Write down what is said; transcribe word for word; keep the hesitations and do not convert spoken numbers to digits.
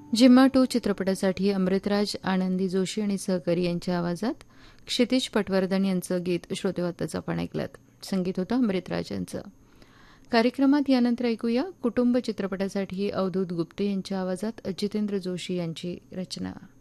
जिम्मा टू चित्रपटासाठी अमृतराज, आनंदी जोशी आणि सहकारी यांच्या आवाजात क्षितिज पटवर्धन यांचं गीत श्रोतेवातच आपण ऐकलं. संगीत होतं अमृतराज यांचं. कार्यक्रमात यानंतर ऐकूया कुटुंब चित्रपटासाठी अवधूत गुप्ते यांच्या आवाजात जितेंद्र जोशी यांची रचना.